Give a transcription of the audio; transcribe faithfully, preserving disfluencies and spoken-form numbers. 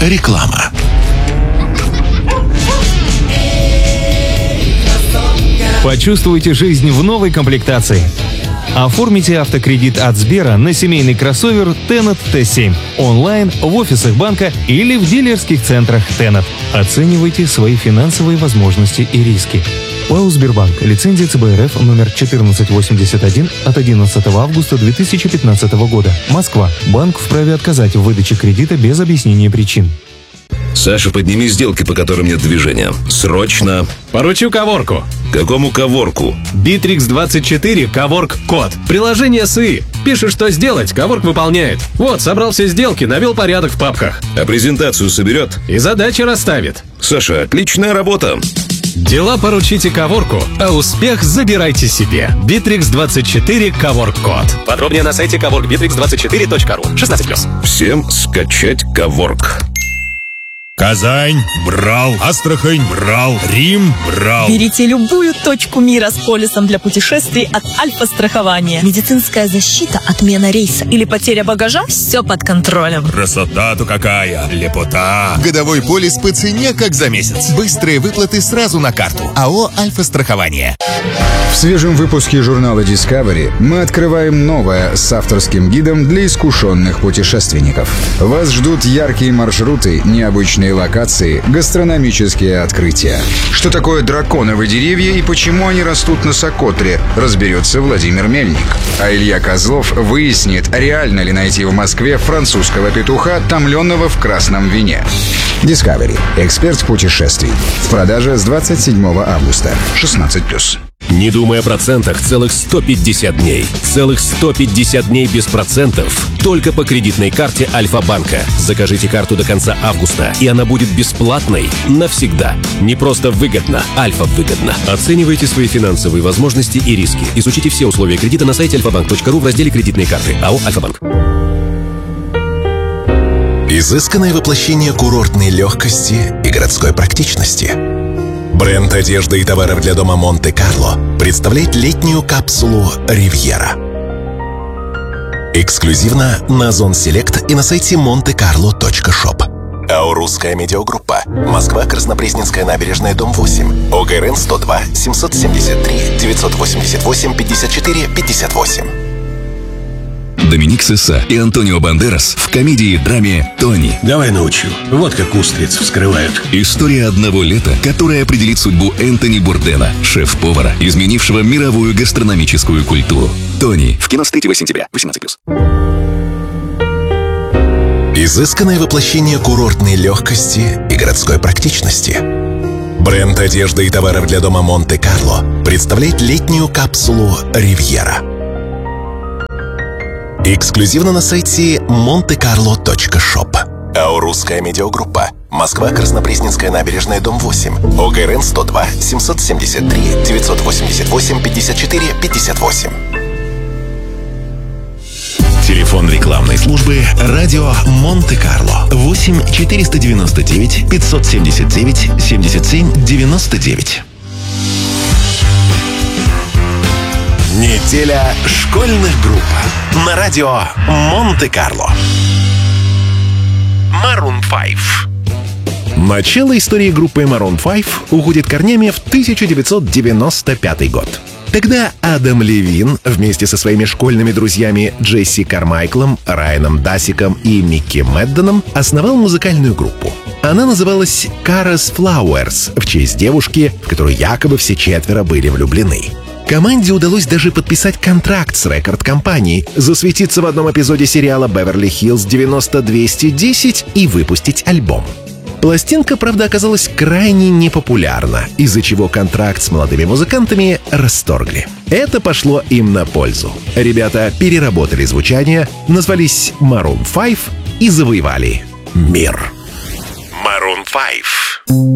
Реклама. Почувствуйте жизнь в новой комплектации. Оформите автокредит от Сбера на семейный кроссовер Tennet Т семь онлайн, в офисах банка или в дилерских центрах Tennet. Оценивайте свои финансовые возможности и риски. ОАО «Сбербанк». Лицензия Ц Б Р Ф номер четырнадцать восемьдесят один от одиннадцатого августа две тысячи пятнадцатого года. Москва. Банк вправе отказать в выдаче кредита без объяснения причин. Саша, подними сделки, по которым нет движения. Срочно. Поручу Коворку. Какому Коворку? Битрикс двадцать четыре Коворк Код. Приложение СИ. Пишешь, что сделать, Коворк выполняет. Вот, собрал все сделки, навел порядок в папках. А презентацию соберет? И задачи расставит. Саша, отличная работа. Дела поручите Коворку, а успех забирайте себе. Битрикс двадцать четыре Коворк Код. Подробнее на сайте коворк битрикс двадцать четыре точка ру. шестнадцать плюс. Всем скачать Коворк. Казань брал, Астрахань брал, Рим брал. Берите любую точку мира с полисом для путешествий от Альфа-страхования. Медицинская защита, отмена рейса или потеря багажа – все под контролем. Красота-то какая, лепота. Годовой полис по цене, как за месяц. Быстрые выплаты сразу на карту. АО «Альфа-страхование». В свежем выпуске журнала Discovery мы открываем новое с авторским гидом для искушенных путешественников. Вас ждут яркие маршруты, необычные локации, гастрономические открытия. Что такое драконовые деревья и почему они растут на Сокотре, разберется Владимир Мельник. А Илья Козлов выяснит, реально ли найти в Москве французского петуха, томленного в красном вине. Discovery. Эксперт путешествий. В продаже с двадцать седьмого августа. шестнадцать плюс. Не думай о процентах целых сто пятьдесят дней. Целых сто пятьдесят дней без процентов. Только по кредитной карте Альфа-банка. Закажите карту до конца августа, и она будет бесплатной навсегда. Не просто выгодно, Альфа-выгодно. Оценивайте свои финансовые возможности и риски. Изучите все условия кредита на сайте альфа банк точка ру в разделе «Кредитные карты». АО «Альфа-банк». Изысканное воплощение курортной легкости и городской практичности. Бренд одежды и товаров для дома Монте-Карло представляет летнюю капсулу «Ривьера». Эксклюзивно на Озон Селект и на сайте монте карло точка шоп. АО «Русская медиагруппа». Москва, Краснопресненская набережная, дом восемь. О Г Р Н сто два семьсот семьдесят три девятьсот восемьдесят восемь пятьдесят четыре пятьдесят восемь. Доминик Сесса и Антонио Бандерас в комедии-драме «Тони». Давай научу. Вот как устриц вскрывают. История одного лета, которая определит судьбу Энтони Бурдена, шеф-повара, изменившего мировую гастрономическую культуру. «Тони» в кино с третьего сентября, восемнадцать плюс. Изысканное воплощение курортной легкости и городской практичности. Бренд одежды и товаров для дома Монте-Карло представляет летнюю капсулу «Ривьера». Эксклюзивно на сайте монте карло точка шоп. АО «Русская медиагруппа». Москва, Краснопресненская набережная, дом восемь. О Г Р Н сто два семьсот семьдесят три девятьсот восемьдесят восемь пятьдесят четыре пятьдесят восемь. Телефон рекламной службы «Радио Монте-Карло» восемь четыреста девяносто девять пятьсот семьдесят девять семьдесят семь девяносто девять. Неделя школьных групп на радио Монте-Карло. Maroon пять. Начало истории группы Maroon пять уходит корнями в тысяча девятьсот девяносто пятый год. Тогда Адам Левин вместе со своими школьными друзьями Джесси Кармайклом, Райаном Дасиком и Микки Мэдденом основал музыкальную группу. Она называлась Kara's Flowers в честь девушки, в которую якобы все четверо были влюблены. Команде удалось даже подписать контракт с рекорд-компанией, засветиться в одном эпизоде сериала «Беверли-Хиллз девяносто двести десять» и выпустить альбом. Пластинка, правда, оказалась крайне непопулярна, из-за чего контракт с молодыми музыкантами расторгли. Это пошло им на пользу. Ребята переработали звучание, назвались Maroon пять и завоевали мир. Maroon пять.